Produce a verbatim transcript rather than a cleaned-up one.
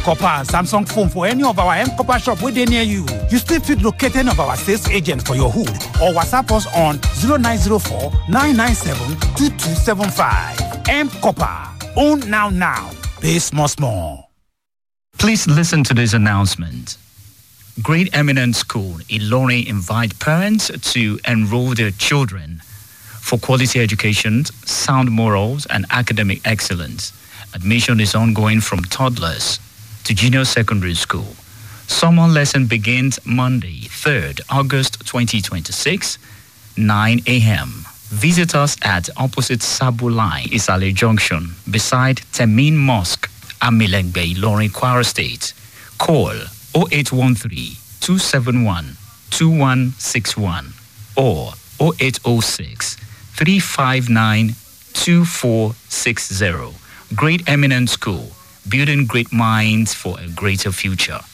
Copper and Samsung phone for any of our M Copper shop within near you. You still fit locate any of our sales agents for your hood or WhatsApp us on zero nine zero four nine nine seven two two seven five. M Copper. Own now now. Pay small small. Please listen to this announcement. Great Eminence School Ilorin invite parents to enroll their children for quality education, sound morals, and academic excellence. Admission is ongoing from toddlers to junior secondary school. Summer lesson begins Monday, third August twenty twenty-six, nine a.m. Visit us at opposite Sabu Line, Isale Junction, beside Temin Mosque, Amilengbe, Ilorin, Kwara State. Call zero eight one three, two seven one, two one six one or zero eight zero six, three five nine, two four six zero. Great Eminent School, building great minds for a greater future.